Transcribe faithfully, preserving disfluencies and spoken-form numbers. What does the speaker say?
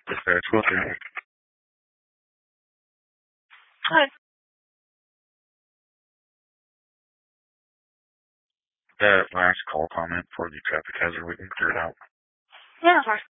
Dispatch, will do. Hi. That last call comment for the traffic hazard, we can clear it out. Yeah, of course.